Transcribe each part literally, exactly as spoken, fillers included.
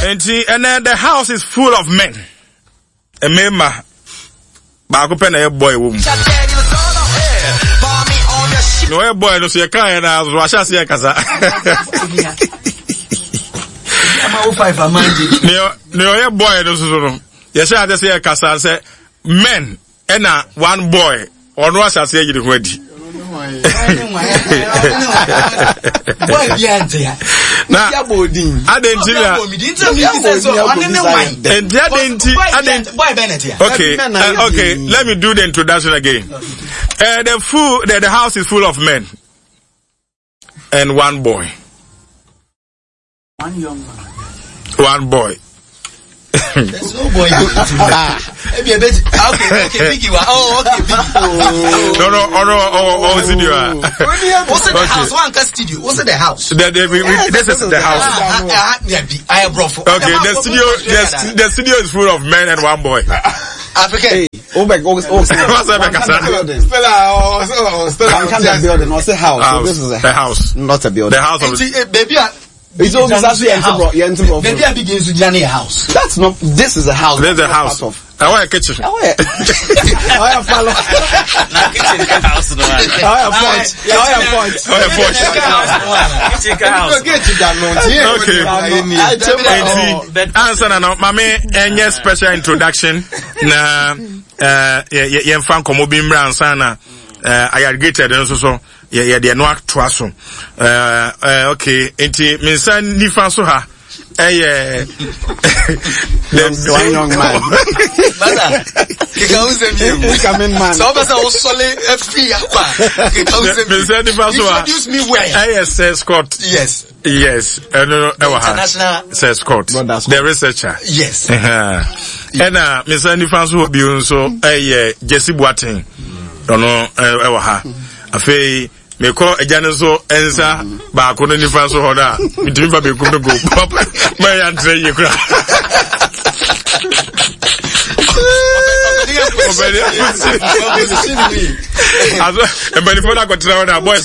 And and uh, the house is full of men. A member. Ba ko pe na boy wo mu. No boy no so you can na so asha se kasa. No no boy no so no. You say that say kasa say men and one boy or no asha se yiri hwadi. Boy biantia. Na adentia. And adentia. Boy Bennett. Okay, uh, okay. Let me do the introduction again. Uh, the full, the, the house is full of men and one boy. One young man. One boy. There's no boy. Maybe a bit. Okay, okay, Biggie. Oh, okay, Biggie. No, no, oh, no, oh, oh, studio. What's the house? One studio. What's the house? The, the, we, we, this is the house. I have brought. Okay, the studio, the, the studio is full of men and one boy. African. Oh, back, oh, oh, what's that? Building. Building. What's the house? House. So this is a the house, not a building. the house of the, Baby. It's all actually a Maybe I begin to journey a house. That's not. This is a house. This is a house. I want a kitchen. Oh yeah. I have follow. Na kitchen house no. I have point. I have point. I have point. Kitchen house. Okay. Answer na mame enye special introduction na eh ye fan komo bi mra answer na eh I aggregated nso so ye ye de no atwa so. Eh okay, enti minsan nifa so ha eh the one young man. Mother, you come in man. So person was solid free apa. Minsan nifa so ha. Introduce me where? I S Scott. Yes. Yes. Uh, no, no, International Sir Scott. The researcher. Yes. Uh-huh. And uh Mister Nifanso will be also a Jesse Boateng. Don't know ever ha. Afei me call a janizo ensa ba ko ni Nifanso hoda. Mitimi ba be ko go. My answer you cry. And by the phone I got to know boys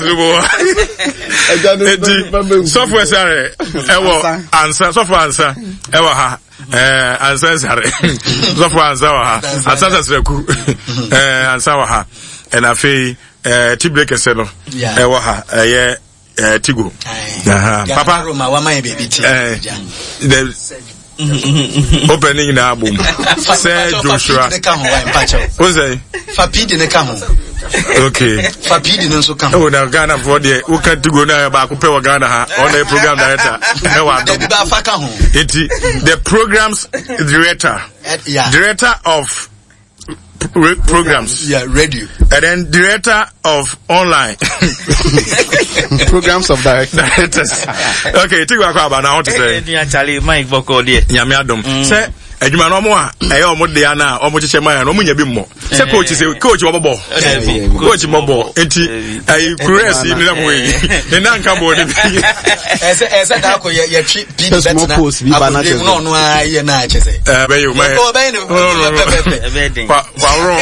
software sorry ewo answer software answer ewo ha eh answer sorry software answer ha answer sreku eh answer ha and afi eh tibreak selo ewo ha eh eh tigo aha papa Roma wa my baby tea the opening na album say Joshua what's that Fapidi ne ka ho okay Fapidi no so ka ho oh na Ghana for there who can to go na ba ko pe Ghana ha on the program director e wa do ba fa ka ho the programs director yeah director of programs yeah radio and then director of online programs of directors. Okay, take back about now to say Charlie Mike Boko there nyame adom say adwuma no mo a eya omo de ana omo cheche man no mo nya bi mo say coach say coach wo bobo coach mo bobo enti ai press ni na mo yi e na nka bo de ese ese da ko ye ye twi bi bet na no no a ye na che say eh be you man oh be no wedding pa pa ro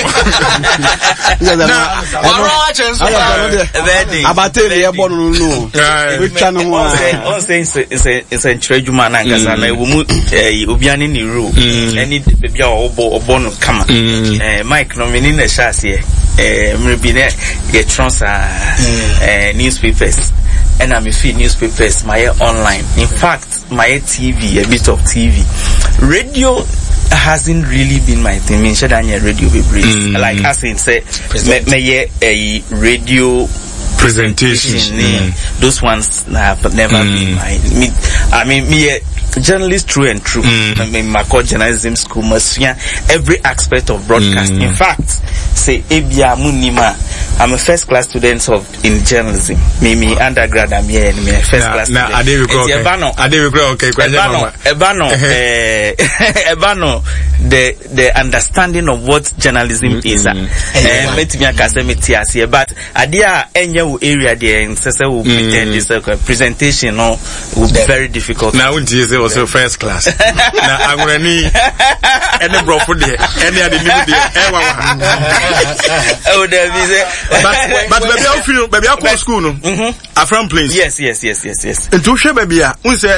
na ro a che so wedding abate le ye bo no no we twa no ho on say it's a it's a trejuma na nkasa na e wo mu obiane ni rule any baby obo obo no kama eh Mike no meni na shase eh mrebi ne ye trans eh newspapers and I'm a feed newspapers my online. In fact my T V, a bit of T V. Radio hasn't really been my thing. Me shada nya radio be breeze like as in say me me a radio presentation mm. Those ones have never mm. been my me, I mean me a journalist true and true mm. I mean my core journalism school must every aspect of broadcast mm. In fact say ebia munima I'm a first class student of in journalism me me undergrad I'm here me a first nah, class nah, student okay ebano ebano okay ebano ebano eh ebano the the understanding of what journalism mm-hmm. is eh metimi akase metiase but adia enye area there in sese will pretend this presentation no will be very difficult now when you say also first class na agurani any bro for there any other limit there eh wa oh there be say but but baby how feel baby how school no mhm Afram Plains yes yes yes yes yes into hwe baby a un say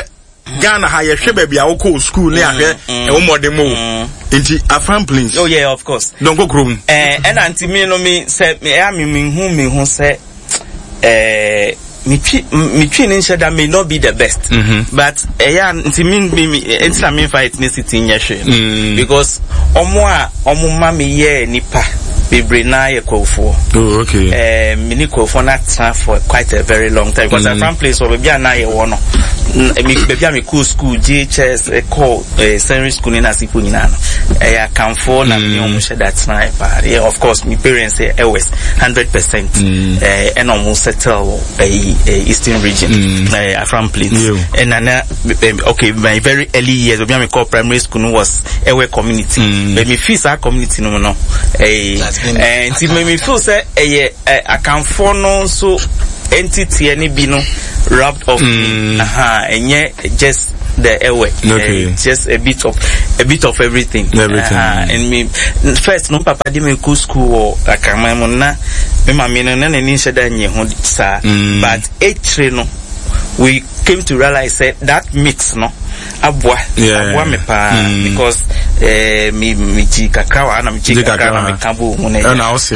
Ghana ha ye hwe bia wo ko school ne ahwe e wo modern mo enti afam please. Oh yeah, of course. Don't go krom. Eh and anti me no me say me ya me me hu me hu say eh me twi me twi ni sheda may not be the best. Mm-hmm. But eh ya anti me me enti me fight ni city nyehwe because omo a omo ma me ye nipa bebre na ye kwofo. Oh okay. Eh me ni kwofo na tra for quite a very long time because mm. from place or bia na ye wo no me bia me cool school G H S e call eh secondary school na sipo nyina no eh ya camfo na me omo she that na pa. Yeah, of course my parents say always one hundred percent eh and almost settle eh eastern region eh from place and na okay my very early years bia me call primary school was ewe community but me fees our community no no eh and ti me feel say eh akamfo no so entity any bi no wrapped up mm. aha enye just the airway okay. uh, just a bit of a bit of everything everything uh, and me first no papa di me go school or akama mo na me ma me no na ni sheda nye ho sa but etre no we came to realize that, that mix no abwa yeah. abwa me pa mm. because eh mi mi chi kakra na mi chi kakra na mi kambu mu na na o say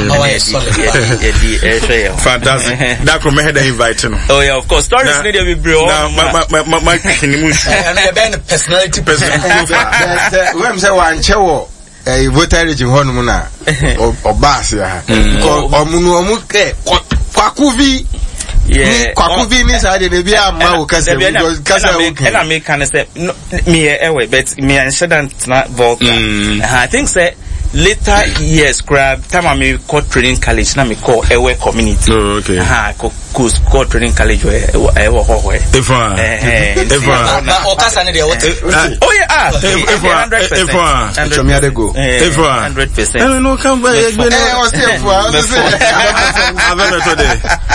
fantastic that come head invite no oh yeah of course stories need to be bro na ma ma ma ma kini mu and e be personality personality we say wan chewo eh voter region ho no na obas ya ko omunu omu ke kwakuvi yeah kwakuvi ni sa de be ama o kase because kase o and I make can say me eh but me and shouldn't not Volta I think say later years grab time I me call training college na me call ewe community oh okay ha ko call training college we ewe ho ho if one if one na o kasa ne de what oh yeah ah if one if one show me how they go if one one hundred percent eh no come by eh o still for ave me today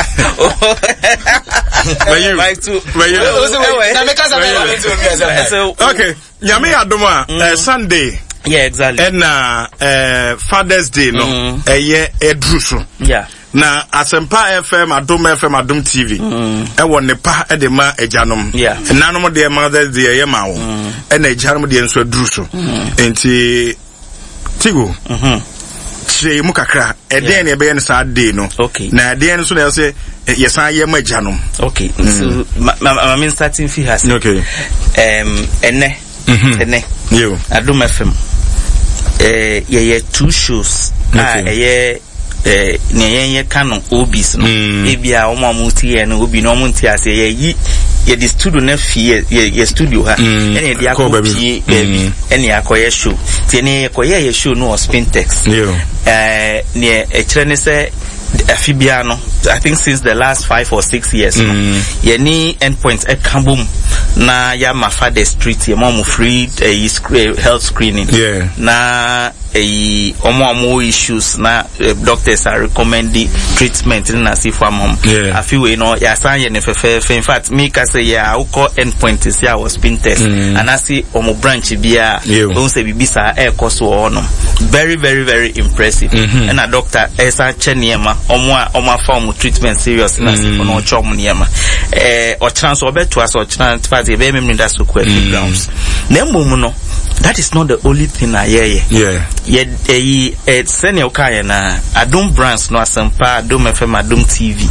but you like to but you na me kasa me so okay nyame adoma Sunday yeah exactly and uh, uh Father's Day no mm. uh, yeah edruso yeah na Asempa F M Adom F M Adom T V e won ne pa e de ma ejanom yeah nanom de Mother's Day ye ma wo e na ejanom de enso edruso enti tigo mhm che mu kakra e de ne be ye sa day no okay na de ne so na say yesan ye ma ejanom okay so I mean starting fi has okay um ene ene you Adom F M eh yeah yeah two shows ah eh eh ne yen canon obis no e bia o ma muti e no obi no mo nti ase ye yi ye the studio na fie ye studio ha ene dia ko pie baby ene akoye show ti ene akoye ye show no Spintex eh ne e kire ne se afibia no I think since the last five or six years no ye ni endpoints e kambum na ya mafade street ye mom free uh, health screening yeah na eh omo omo issues na uh, doctors are recommending treatment na si for mom yeah. afi we no ya san ye ne fefe in fact me ka say ya uko endpoint is ya was been test mm. and asi omo branch bia won say bibisa e koso ono very very very impressive mm-hmm. and a doctor esa cheniema omo omo form treatment serious na si for no chom niema eh o chance obeto as o chance party be me that so quite grounds na mbom no that is not the only thing I hear yeah yeah eh eh senior kaya na Adom brands no Asempa Adom F M Adom T V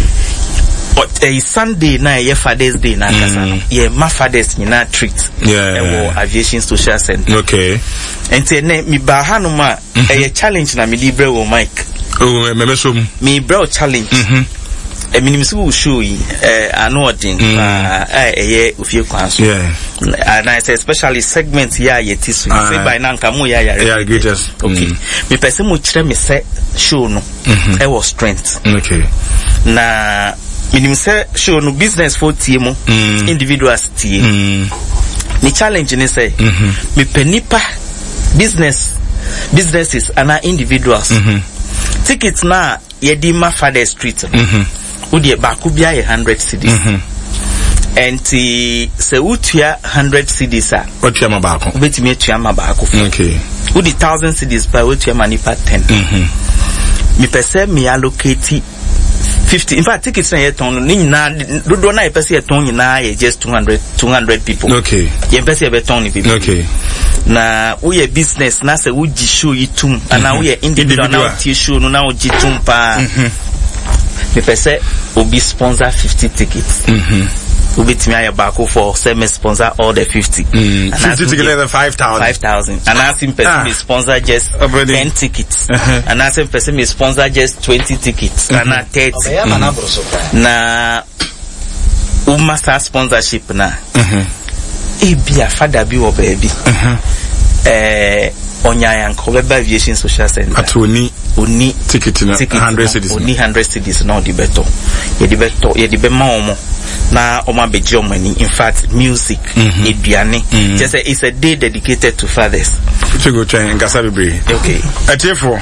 but a Sunday na ye Father's Day na kasa no ye ma Father's ni na treat yeah ewo aviation social center okay ente ne mi ba hanu ma eh challenge na mi libre wo Mike oh me me so mi bro challenge mhm a minimum show eh anodin eh eh ofie kwanso yeah and I say especially segment here yet is say by na nka mu ya yare yeah greatest okay me person mu kire me say show no e was strength okay na minimum say show no business for team individuals team ni challenge ni say me penipa business businesses and individuals tickets na yedi ma Father Street Udi baku bia one hundred cedis. Mm-hmm. And se utua one hundred cedis a. Utua ma baako. Ubetimi utua ma baako. Okay. Udi one thousand cedis pa utua ma nipa ten. Mhm. Mi pese mi allocate fifty. In fact, tickets na ye ton ni na do do na ye pese ye ton na ye just two hundred two hundred people. Okay. Ye pese ye be ton ni people. Okay. Na we ye business na se we ji show yitum ana we ye individual na we show no na we ji tum pa. Mhm. Me pese obi sponsor fifty tickets. Mhm. Obi timi aye bako for say me sponsor all the fifty. Mm. fifty together than five thousand. five thousand. And I see person ah. me sponsor just oh, ten tickets. Uh-huh. And I see person me sponsor just twenty tickets. Mm-hmm. And I thirty. Mm-hmm. Na umasa sponsorship na. Mhm. E bia father bi wo baby. Mhm. Eh Onya Yankobeba Aviation Social Center. At Oni Oni ticket in one hundred cities. Oni one hundred cities now the better. Ye the better, ye the better omo. Na oma beji money. In fact, music, mm-hmm. Ediane. Mm-hmm. Just say it's a day dedicated to fathers. To go try and Gasabi. Okay. At for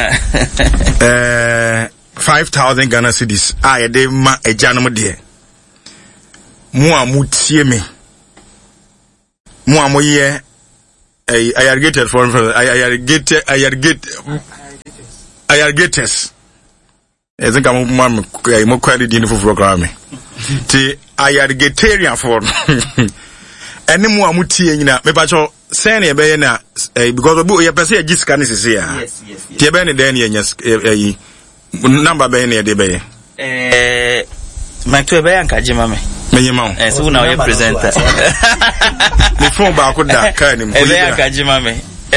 uh five thousand Ghana cities. Ah, de ma a janamo de. Mua mutie me. Mua moye. I I irrigated for I I irrigated I irrigate I irrigators. I think I'm mom I'm quite the for program. Ti I irrigatarian for any more muti nyina me pa cho send e be na because obu ye pese e gisika ne sese ya. Yes yes. Ti e be ne den ye yi number be ne de be. Eh my to be anka jima me. Menyema. Eh so now you presenter. The phone ba ko da ka ni mo. E be anka jima me.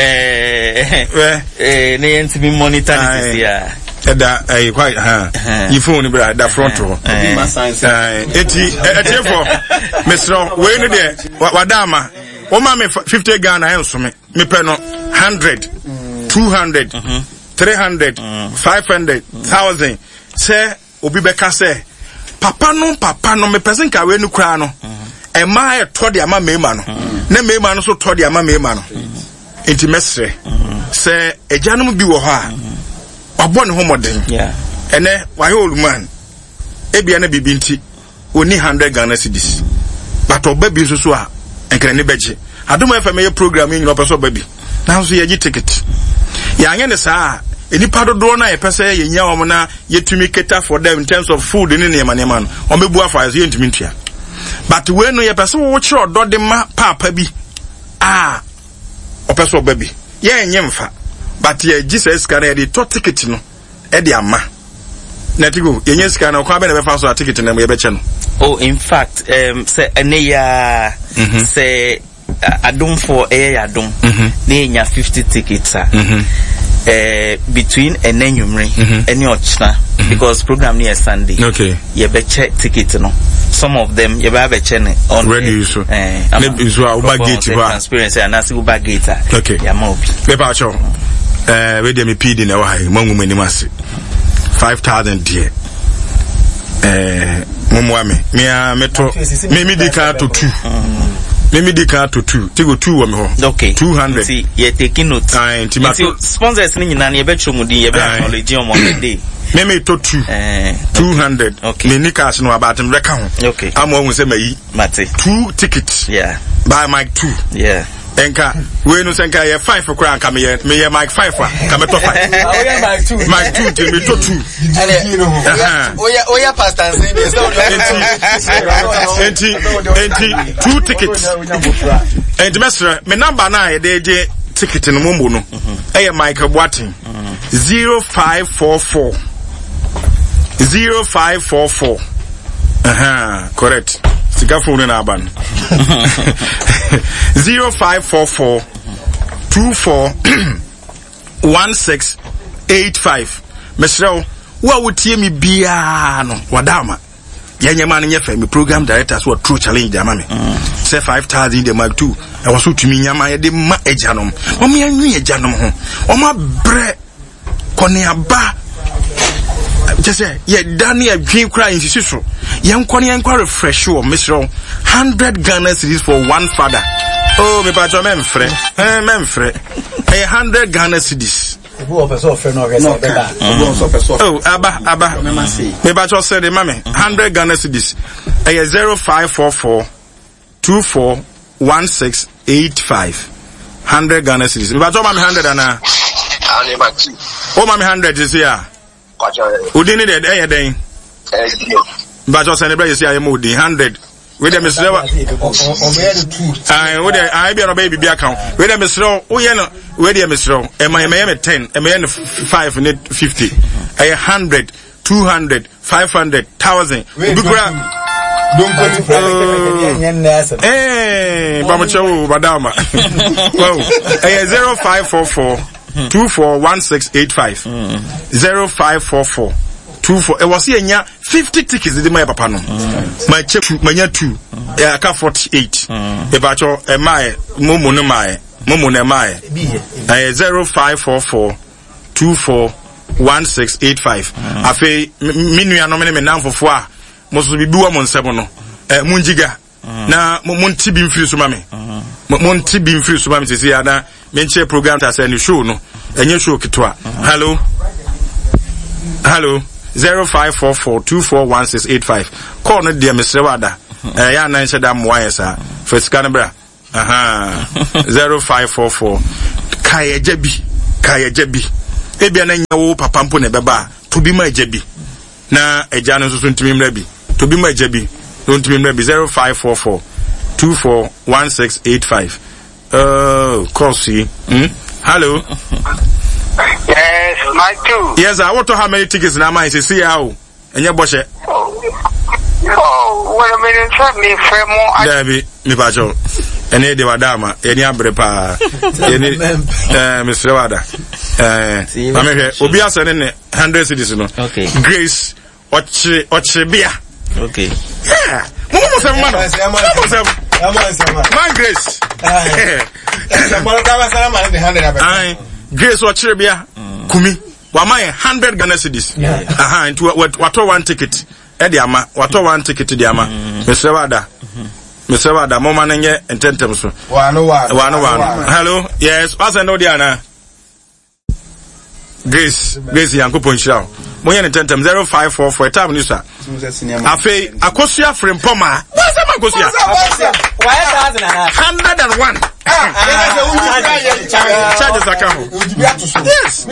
Eh eh ne yentimi monitor this year. Eda eh quite ha. You phone bra da front ro. Eh eti etefo Mister we no de wadama. O ma me fifty Ghana enso me. Me pe no one hundred, two hundred, three hundred, five hundred, one thousand. Say obi beka say papa no papa no me person ka we no kra no e ma e to de ama mema no na mema no so to de ama mema no enti mesre se ejanom bi wo ha wabo ne homoden yeah ene wa he old man e bia na bibi nti oni one hundred Ghana cedis but oba bi so so a enkra ne beje adom F M program yin opeso oba bi na so ye gi ticket ya anye ne saa enipa dodo na ye pese ye nya wo na yetumi cater for them in terms of food ni ne man man o mebu afa ye ntumi ntua but we no ye pese wo kire odo de ma papa bi ah o pese oba bi ye enye mfa but ye Jesus kana ye de to ticket no e de ama na tigo ye nya sika na kwa be na be fa so ticket na ye be che no. Oh, in fact um say ene ya say adom for air adom ne nya fifty tickets ah Uh, between and then you bring any ochna because program near Sunday. Okay. You be check ticket no. Some of them you be have a check on ready so. Eh, maybe so uba gate transparency and as uba gate. Okay. Ya mo bi. Me pa cho. Eh, we dey me P D na wa hai, mangu mani mase. five thousand dear. Eh, mumu ame. Me a me to me me di ka to two. Me me di ka to two. Tigo two wa me ho. Okay. two hundred. See, you taking note. Ah, intimato. Sponsors ni nyina na ye be chomudi ye be acknowledge on the day. Me me to two. Eh. two hundred. Okay. Me ni cash no about him reka ho. Okay. Am won say mayi. Mate. Two tickets. Yeah. Buy mic two. Yeah. Enka we no senka ye five for kra nka me ye me ye mic five for ka me to five. Oh yeah mic two. Mic two te me to two. Oh yeah oh yeah pastor say this. Enti enti two tickets. Enti mesra me number na ye dey ticket no mombo no. E ye Michael Boatin. zero five four four zero five four four. Aha, correct. Sika phone na aban. zero five four four two four one six eight five. Mesrel, wa wotie mi bia no wadama. Yenye man nye me program directors what true challenge ama me. Say five thousand de mag two. E was so tumi nyama ye de ma ejanom. O me anwi ejanom ho. O ma bre kone aba. Just say ye dani adwin kra insisi so. Yen kone yen kwa refresh wo Mesrel. one hundred Ghana cedis for one father. Oh, me pa cho me mfre. Eh me mfre. Eh one hundred Ghana cedis. Oh, Abba, Abba, me ba cho say the mame, one hundred Ghana cedis. Eh zero five four four two four one six eight five. one hundred Ghana cedis. Me ba cho mame one hundred ana. Oh, mame one hundred is here. Udini de eh den. But just celebrate you see I am one hundred. With them is never. I would I be a baby be account. With them is low. Oh, yeah, no. With them is low. Am I am at ten? Am I five and fifty? A hundred, two hundred, five hundred, thousand. Don't Eh, Bamacho, Madama. Well, zero five four four two four one six eight five. Zero five four four. Two for it was here fifty tickets in my papa no. My check my two. Yeah, I got forty eight. About your a my momo no my momo no my zero five four four two four one six eight five. I feel minu ya no me now for four. Most be do one seven no. Eh munjiga. Na monti bi mfiri so mame. Monti bi mfiri so mame sisi ya na menche program ta say ni show no. Enye show kitwa. Hello. Hello. Zero five four four two four one six eight five. Call no dear Mister Wada. Eh ya na nche da mwa sa. First canabra. Aha. Zero five four four. Kaya jebi. Kaya jebi. Ebi na nya wo papa mpo ne beba. To bi ma jebi. Na eja no so ntimi mra bi. To bi ma jebi. No ntimi mra bi. Zero five four four two four one six eight five. Uh call see. Hmm? Hello. Yes, my two. Yes, I want to how many tickets now, my see how. And your bush. Oh, what a minute, me for more. Debbie, me pacho. Any de Wadama, any abrepa, any, uh, Mister Wada. Uh, I'm here. Obia sending hundred citizens. Okay. Grace, Ochi, Ochibia. Okay. Yeah. Almost a man. Almost a man. Grace. Aye. Grace or Chiribia, Kumi, Wamai, hundred Ghana cedis. Aha, into what, what one ticket, Ediama, what one ticket to the Ama, Mister Wada, Mister Wada, Momananga, and Tentems. One, one, one. Hello, yes, what's I know, Diana? Grace, Grace, Yanko Punchao. Moyan and Tentem, zero five four for a time, Nisa. Afe, Akosia from Poma. What's that, Akosia? Hundred and one. Charges account. Yes.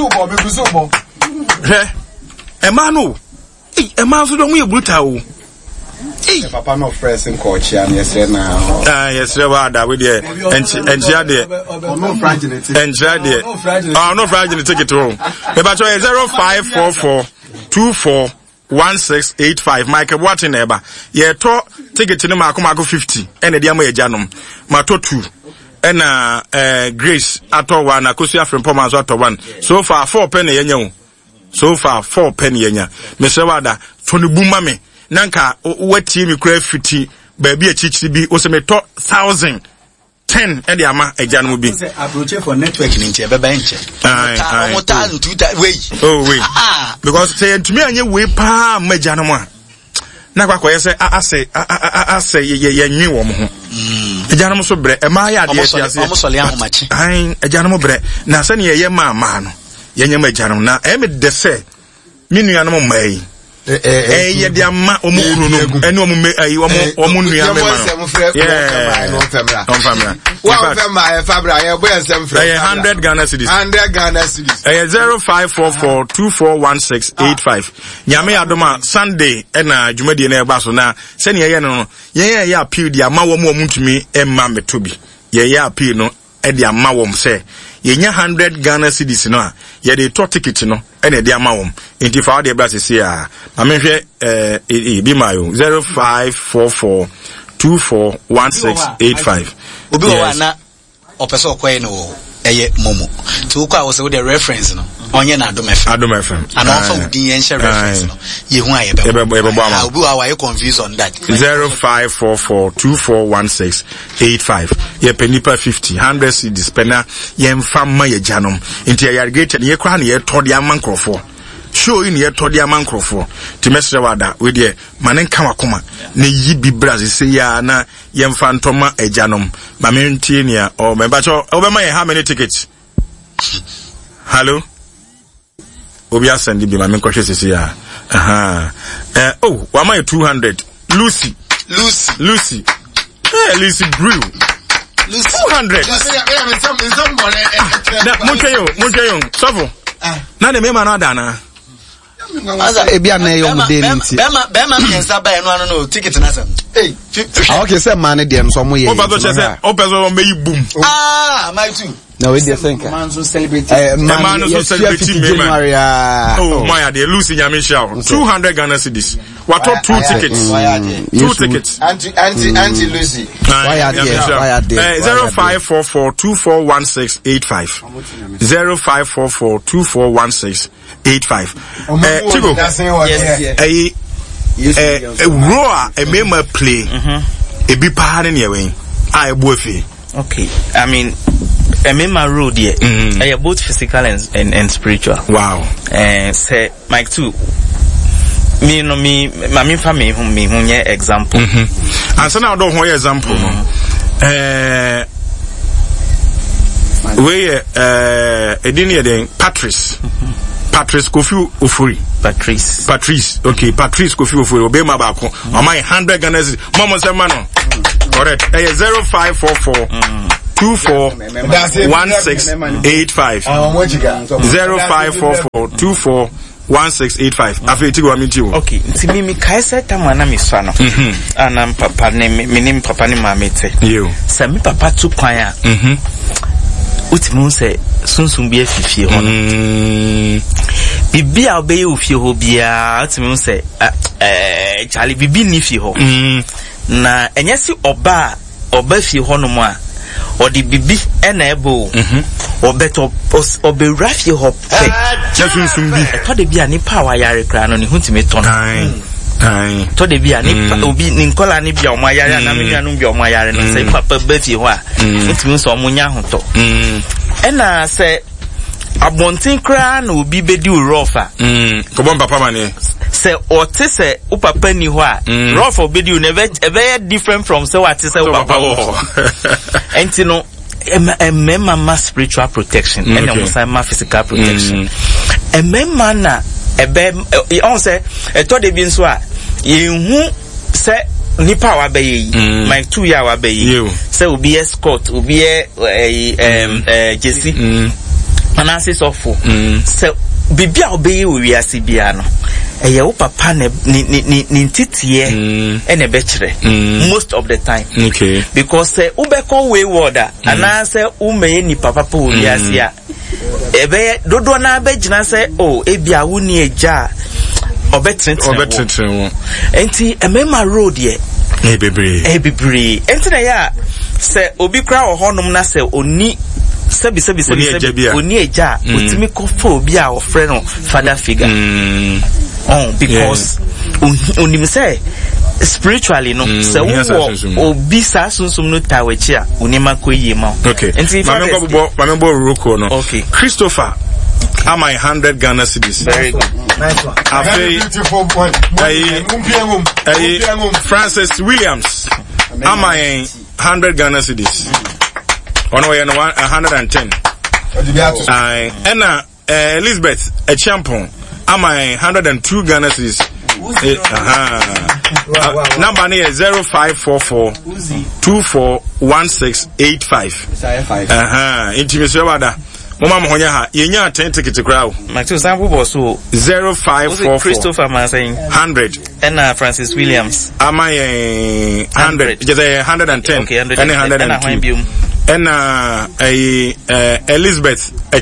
Emmanuel. Hey, Emmanuel, don't we brutal? Hey, Papa, no pressing coach, and yes, now. Ah, yes, there were that with you. And she had it. No fragility. And she had it. Oh, no fragility. Take it home. About zero five four four two four one six eight five. Michael Watson, Eba. Yeah, to take it to the Marco fifty. And the Diamo Janum. Mato two. And uh, uh, Grace ato one, Akosia from Pomas ato one. So far, four penny yenyo. So far, four penny yenya. Mister Wada, for the boomame. Nanka, what team you crave fifty, baby a chichi be, also me top thousand. Ten, and the ama, a jan will be. Approach for networking in Cheba Bench. Oh, wait. Because say to me, and you way pa, my janoma. Naka, say, I say, I say, ye knew one. A janamo so bre, a maya, almost a young match. I, a janamo bre, now send ye a man, Yanyama janum, now, Emmet de say, meaning animal may. Eh, ye dia ma omu kunu no ene omu me ayi omu omu nua me ma yeah no famra no famra wa famra famra ye boy nsem fra one hundred Ghana cedis one hundred Ghana cedis eh zero five four four two four one six eight five nyame adoma Sunday na dwumadi na eba so na se ne ye no no ye ye ye appeal dia ma wo mu omutumi emma metobi ye ye appeal no e dia ma wo se ye nya one hundred Ghana cedis no a ye de to ticket no e na dia ma wo enti fa de bra se se a ma me hwe eh e bi mayo zero five four four two four one six eight five obi wa na opeso kwai no eye momo to kwa wo se wo the reference no onye na Adom F M Adom F M and also with the ancient reference no ye hu aye be obi wa wa confused on that zero five four four two four one six eight five ye penipa fifty one hundred cedis pena ye mfa ma ye janom enti ye yargate ye kwa na ye to de amankrofo show in ye to de amankrofo ti mesre wada we de manen kan wakoma na yi bi brazil se ya na ye mfa ntoma ejanom ma me ntie nia o me ba cho o be ma ye how many tickets hello obi asandi bi ma me kwhwe sisi ya aha eh oh wa ma two hundred Lucy Lucy Lucy eh Lucy grew Lucy two hundred na munche yo munche yo sofo na de me ma na da na ebi na yo mu dey nti bema bema mensa ba no no ticket na sam hey okay say man dey no so mo ye o ba do che say o person o meyi boom ah my too now we dey think man so celebrate eh man so celebrate January oh my dey lose nyame show two hundred Ghana cedis what top two tickets two tickets anti anti anti Lucy why are there why are there zero five four four two four one six eight five zero five four four two four one six eight five eh Chigo eh eh roa e mema play e bi pa ne ne wen I bofi okay I mean a mema road here mm-hmm. uh, both physical and, and and spiritual wow eh uh, say Mike too me no me mami fa me hu me hu nye example mhm and so now do ho example no eh we eh edini eden Patrice Patrice Kofi Ofori Patrice Patrice okay Patrice Kofi Ofori obema ba ko o my one hundred Ghana mama say man no correct eh zero five four four two four one six eight five zero five four four two four one six eight five afi ti go mi ti o okay nti mi mi kai set time na mi swa no ana papa ne mi nim papa ne ma mete yo sa mi papa tu kwan a mhm utimu se sunsun bi afifie ho no bibi a obeye ofie ho bia utimu se eh chali bibi ni fie ho na enyesi oba oba fie ho no mo a odi bibi ena ebo mhm obeto obewra fie ho pe sunsun bi to de bia ni pa wa yare kra no ni huntimi ton ai to de bia ni obi ni nkola ni bia o ma yare na me nuanu bia o ma yare no se papa ba fie ho a huntimi so mo nya hoto ena se abontin kra na obi bedi urofa mm ko bon papa mane se ote se u papa ni ho a rofa obedi u never very different from se what se u papa ho enti no emema ma spiritual protection and also ma physical protection emema na ebe on say e to de bi nso a yehu se nipa wa be yi my two year wa be yi se obi escort obi em jesi analysis of se bibia obi wi ase bia no eye wo papa ne ni ni ni ntitie ene be kire most of the time okay because say ubeko wayward ana say umeye ni papa pa wo ase a ebe dodo na be gina say oh ebia wo ni eja obetrenten obetrenten wo enti emema road ye e bebre e bebre enti na ya say obi kra wo honum na say oni sebi sebi sebi sebi oni eja otimi kofo obi a ofre no father figure mm. oh because yeah. Onim say spiritually no mm. say wo obi sa sunsum no tawechi a onima koyi ma okay mame go bo mame bo roko no okay Christopher am I one hundred Ghana cedis very good nice one very beautiful point hey Francis Williams am I one hundred Ghana cedis ono we no one hundred ten ai ena Elizabeth a champion am I one hundred two Ghana cedis aha number is zero five four four two four one six eight five aha intimeso wada mama mohonya ha yenya ten ticket crowd Matthew sample boss so zero five four four Christopher man saying one hundred and uh, Francis Williams am I one hundred just one hundred ten okay, and one hundred two and uh, Elizabeth